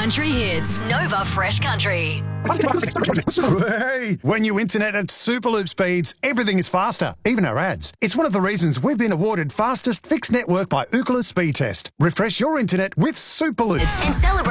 country hits. Nova Fresh Country. Hey, when you internet at Superloop speeds, everything is faster, even our ads. It's one of the reasons we've been awarded fastest fixed network by Ookla Speed Test. Refresh your internet with Superloop. And celebrate